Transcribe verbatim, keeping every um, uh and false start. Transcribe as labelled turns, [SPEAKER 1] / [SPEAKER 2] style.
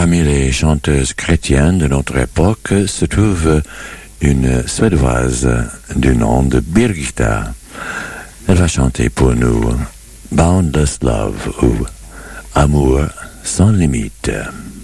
[SPEAKER 1] Parmi les chanteuses chrétiennes de notre époque se trouve une Suédoise du nom de Birgitta. Elle va chanter pour nous Boundless Love ou Amour sans limite.